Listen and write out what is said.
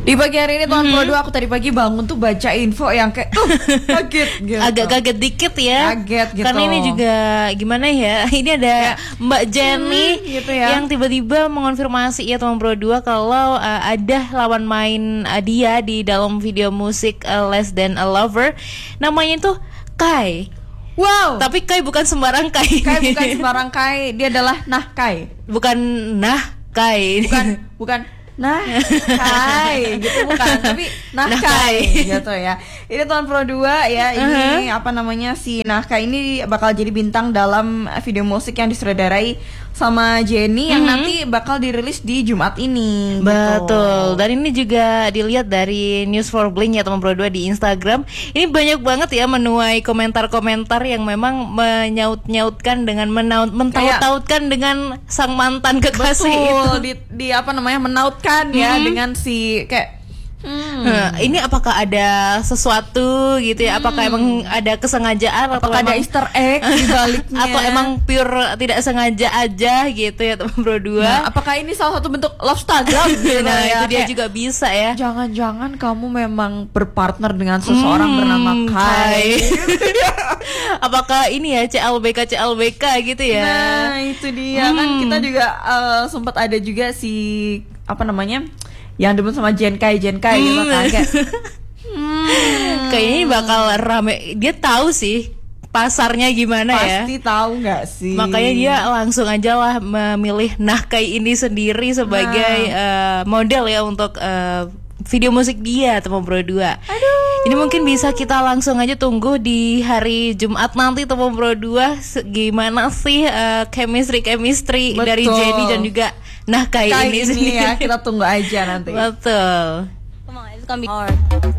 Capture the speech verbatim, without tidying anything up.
Di pagi hari ini Tuan mm-hmm. Pro dua aku tadi pagi bangun tuh baca info yang kayak uh, kaget gitu. Agak kaget dikit ya. Kaget gitu. Karena ini juga gimana ya? Ini ada ya. Mbak Jenny hmm, gitu ya. Yang tiba-tiba mengonfirmasi ya Tuan Pro dua kalau uh, ada lawan main uh, dia di dalam video musik uh, Less Than a Lover. Namanya tuh Kai. Wow. Tapi Kai bukan sembarang Kai. Kai bukan sembarang Kai. Dia adalah Nah Kai. Bukan Nah Kai. Bukan bukan Nah Kai gitu bukan, tapi Nah, nah Kai gitu ya. Ini Tuan Pro dua ya. Ini uh-huh. apa namanya si Nah Kai ini bakal jadi bintang dalam video musik yang disutradarai sama Jenny yang mm-hmm. nanti bakal dirilis di Jumat ini. Betul. Gitu. Dan ini juga dilihat dari News for Bling ya Tuan Pro dua di Instagram. Ini banyak banget ya menuai komentar-komentar yang memang menyaut-nyautkan dengan menaut mentaut-tautkan dengan sang mantan kekasih. Betul. Itu. Di, di apa namanya menautkan ya hmm. dengan si kayak Hmm. Nah, ini apakah ada sesuatu gitu ya? Hmm. Apakah emang ada kesengajaan apakah atau ada emang, Easter egg di baliknya? Atau emang pure tidak sengaja aja gitu ya Tuan Pro dua? Nah, apakah ini salah satu bentuk love stagram gitu nah, ya? Itu dia juga bisa ya. Jangan-jangan kamu memang berpartner dengan seseorang hmm, bernama Kai. Apakah ini ya C L B K C L B K gitu ya? Nah, itu dia. Hmm. Kan kita juga uh, sempat ada juga si apa namanya? Yang demen sama Jenkai Jenkai hmm. gitu kan kayak hmm. kayaknya bakal rame. Dia tahu sih pasarnya gimana. Pasti ya pasti tahu nggak sih, makanya dia langsung aja lah memilih Nah Kai ini sendiri sebagai nah. uh, model ya untuk uh, video musik dia Tuan Pro dua. Aduh. Ini mungkin bisa kita langsung aja tunggu di hari Jumat nanti Tuan Pro dua gimana sih uh, chemistry chemistry Betul. dari Jenny dan juga Nah Kai, Kai ini, ini ya, kita tunggu aja nanti. Betul. Come on, it's gonna be hard.